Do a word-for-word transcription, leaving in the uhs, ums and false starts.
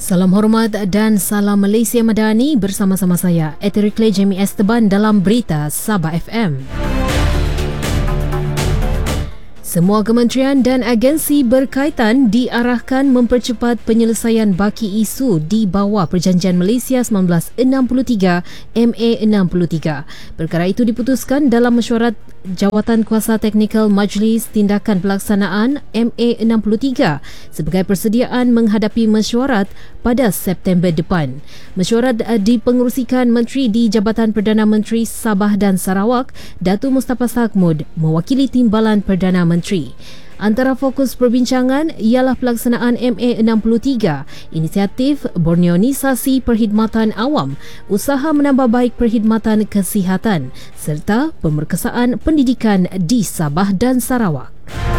Salam hormat dan salam Malaysia Madani, bersama-sama saya Eterikle Jamie Esteban dalam Berita Sabah F M. Semua kementerian dan agensi berkaitan diarahkan mempercepat penyelesaian baki isu di bawah Perjanjian Malaysia seribu sembilan ratus enam puluh tiga M A enam puluh tiga. Perkara itu diputuskan dalam mesyuarat Jawatan Kuasa Teknikal Majlis Tindakan Pelaksanaan M A enam puluh tiga sebagai persediaan menghadapi mesyuarat pada September depan. Mesyuarat dipengerusikan Menteri di Jabatan Perdana Menteri Sabah dan Sarawak, Datuk Mustafa Sakhmud, mewakili Timbalan Perdana Menteri. Antara fokus perbincangan ialah pelaksanaan M A enam puluh tiga, inisiatif Borneoisasi Perkhidmatan Awam, usaha menambah baik perkhidmatan kesihatan serta pemerkasaan pendidikan di Sabah dan Sarawak.